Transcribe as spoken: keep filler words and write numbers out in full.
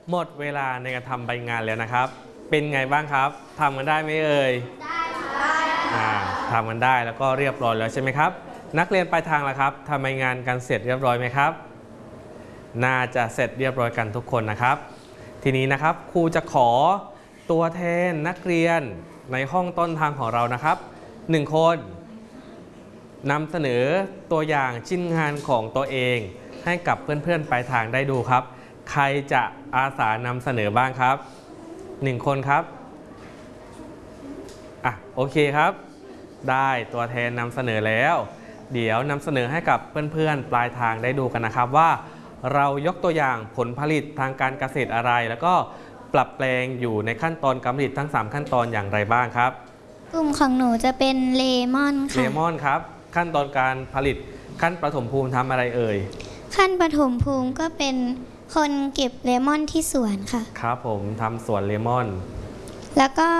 หมดเวลาในการทำใบงานแล้วนะครับเป็นไงบ้างครับทำกันได้ไหมเอ่ยได้ค่ะทำกันได้แล้วก็เรียบร้อยแล้วใช่ไหมครับนักเรียนปลายทางล่ะครับทำใบงานกันเสร็จเรียบร้อยไหมครับน่าจะเสร็จเรียบร้อยกันทุกคนนะครับทีนี้นะครับครูจะขอตัวแทนนักเรียนในห้องต้นทางของเรานะครับหนึ่งคนนำเสนอตัวอย่างชิ้นงานของตัวเองให้กับเพื่อนๆปลายทางได้ดูครับใครจะอาสานำเสนอบ้างครับหนึ่งคนครับอ่ะโอเคครับได้ตัวแทนนำเสนอแล้วเดี๋ยวนำเสนอให้กับเพื่อนๆปลายทางได้ดูกันนะครับว่าเรายกตัวอย่างผลผลิตทางการเกษตรอะไรแล้วก็ปรับแปลงอยู่ในขั้นตอนการผลิตทั้งสามขั้นตอนอย่างไรบ้างครับกลุ่มของหนูจะเป็นเลมอนค่ะเลมอนครับขั้นตอนการผลิตขั้นปฐมภูมิทำอะไรเอ่ยขั้นปฐมภูมิก็เป็นคนเก็บเลมอนที่สวนค่ะครับผมทำสวนเลมอนแล้วก็